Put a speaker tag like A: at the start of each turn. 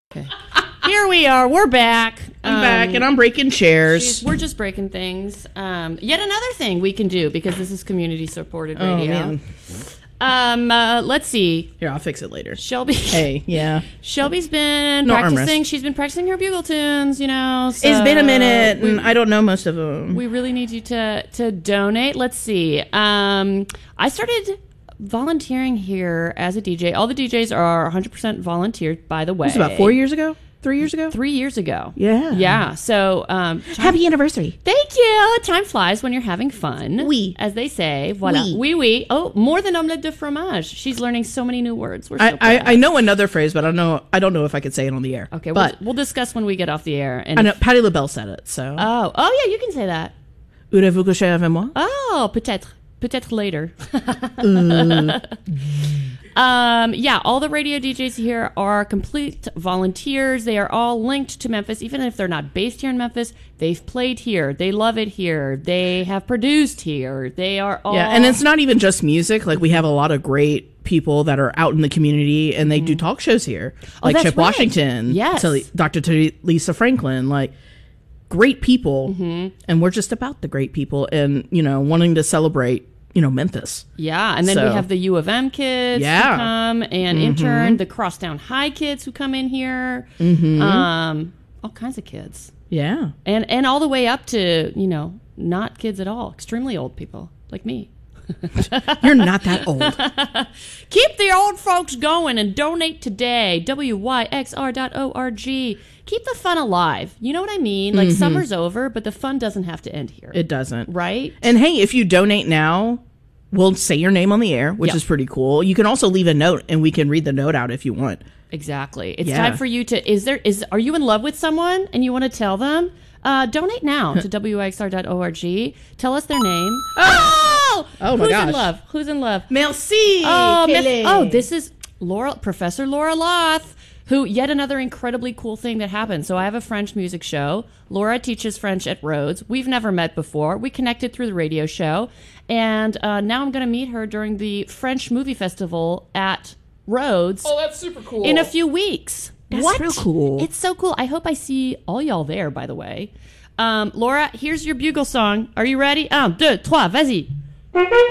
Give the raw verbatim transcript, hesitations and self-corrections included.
A: Okay. Here we are. We're back.
B: I'm
A: um,
B: back, and I'm breaking chairs.
A: We're just breaking things. Um, yet another thing we can do, because this is community-supported
B: Oh,
A: radio.
B: man.
A: Um, uh, let's see.
B: Here, I'll fix it later.
A: Shelby.
B: Hey, yeah.
A: Shelby's been
B: No
A: practicing.
B: armrest.
A: She's been practicing her bugle tunes, you know. So
B: It's been a minute,
A: we,
B: and I don't know most of them.
A: we really need you to, to donate. Let's see. Um, I started volunteering here as a D J. All the D Js are one hundred percent volunteered, by the way.
B: It was about four years ago? Three years ago?
A: Three years ago.
B: Yeah.
A: Yeah. So, um,
B: Happy anniversary.
A: thank you. Time flies when you're having fun.
B: Oui.
A: As they say. Voilà.
B: Oui.
A: Oui, oui. Oh, more than omelette de fromage. She's learning so many new words. We're so
B: I,
A: proud.
B: I, I know another phrase, but I don't know I don't know if I could say it on the air.
A: Okay,
B: but
A: we'll, we'll discuss when we get off the air. And
B: I know Patti LaBelle said it, so.
A: Oh, oh yeah, you can say that.
B: Voulez-vous coucher avec moi?
A: Oh, peut-être. Peut-être later.
B: Uh,
A: Um, yeah, all the radio D Js here are complete volunteers. They are all linked to Memphis, even if they're not based here in Memphis. They've played here. They love it here. They have produced here. They are all...
B: yeah, and it's not even just music. Like, we have a lot of great people that are out in the community, and they do talk shows here. Like
A: that's
B: Chip
A: right.
B: Washington.
A: Yes.
B: So Doctor Lisa Franklin. Like, great people.
A: Mm-hmm.
B: And we're just about the great people and, you know, wanting to celebrate, you know, Memphis.
A: Yeah, and then
B: So-
A: we have the U of M kids
B: Yeah.
A: who come and
B: Mhm.
A: intern, the Crosstown High kids who come in here,
B: Mhm.
A: um, all kinds of kids.
B: Yeah.
A: And and all the way up to, you know, not kids at all, extremely old people like me.
B: You're not that old.
A: Keep the old folks going and donate today. W Y X R dot org. Keep the fun alive. You know what I mean? Like,
B: Mm-hmm.
A: summer's over, but the fun doesn't have to end here.
B: It doesn't.
A: right?
B: And hey, if you donate now, we'll say your name on the air, which
A: Yep.
B: is pretty cool. You can also leave a note, and we can read the note out if you want.
A: Exactly. It's
B: Yeah.
A: time for you to, is there, is, are you in love with someone and you want to tell them? Uh, donate now to W X R dot org. Tell us their name. Oh!
B: Oh, my
A: Who's
B: gosh.
A: in love? Who's in love?
B: Merci.
A: Oh,
B: Kelly.
A: Miss- oh, this is Laura, Professor Laura Loth, who, yet another incredibly cool thing that happened. So I have a French music show. Laura teaches French at Rhodes. We've never met before. We connected through the radio show. And uh, now I'm going to meet her during the French Movie Festival at Rhodes
C: Oh, that's super cool.
A: in a few weeks.
B: That's
A: what?
B: real cool.
A: It's so cool. I hope I see all y'all there, by the way. Um, Laura, here's your bugle song. Are you ready? Un, deux, trois, vas-y.